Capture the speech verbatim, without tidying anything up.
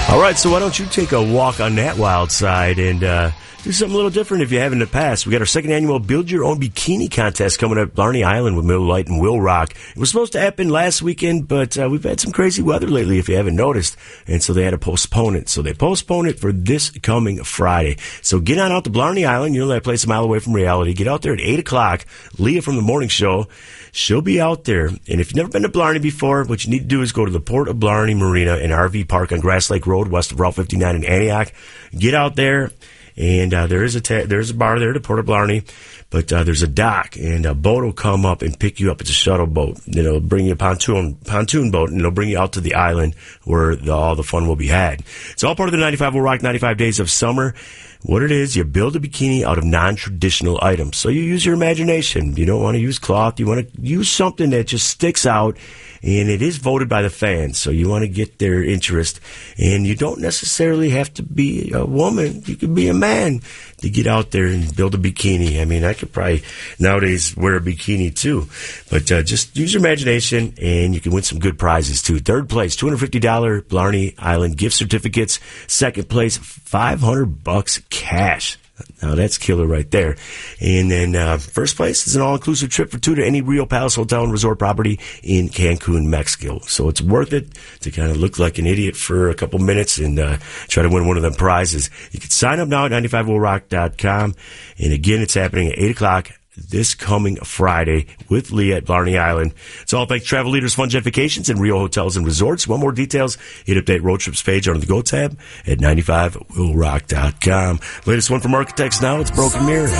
All right, so why don't you take a walk on that wild side and uh, do something a little different if you have in the past. We got our second annual Build Your Own Bikini Contest coming up at Blarney Island with Miller Lite and Will Rock. It was supposed to happen last weekend, but uh, we've had some crazy weather lately, if you haven't noticed, and so they had to postpone it. So they postponed it for this coming Friday. So get on out to Blarney Island. You know that place a mile away from reality. Get out there at eight o'clock. Leah from the morning show, she'll be out there. And if you've never been to Blarney before, what you need to do is go to the Port of Blarney Marina and R V Park on Grass Lake Road, west of Route fifty-nine in Antioch. Get out there. And uh, there is a ta- there's a bar there to Port of Blarney, but uh, there's a dock, and a boat will come up and pick you up. It's a shuttle boat. It'll bring you a pontoon pontoon boat, and it'll bring you out to the island where the, all the fun will be had. It's all part of the ninety-five Will Rock ninety-five Days of Summer. What it is, you build a bikini out of non-traditional items. So you use your imagination. You don't want to use cloth. You want to use something that just sticks out, and it is voted by the fans. So you want to get their interest. And you don't necessarily have to be a woman. You could be a man to get out there and build a bikini. I mean, I could probably nowadays wear a bikini too. But uh, just use your imagination, and you can win some good prizes too. Third place, two hundred fifty dollars Blarney Island gift certificates. Second place, five hundred bucks cash. Now, that's killer right there. And then uh, first place is an all-inclusive trip for two to any Rio Palace Hotel and Resort property in Cancun, Mexico. So it's worth it to kind of look like an idiot for a couple minutes and uh, try to win one of them prizes. You can sign up now at ninety-five will rock dot com. And again, it's happening at eight o'clock this coming Friday with Leah at Blarney Island. It's all thanks to Travel Leaders Fun Jet Vacations and Rio Hotels and Resorts. Want more details? Hit up that road trips page under the Go tab at ninety-five will rock dot com. Latest one from Architects Now. It's Broken Mirror.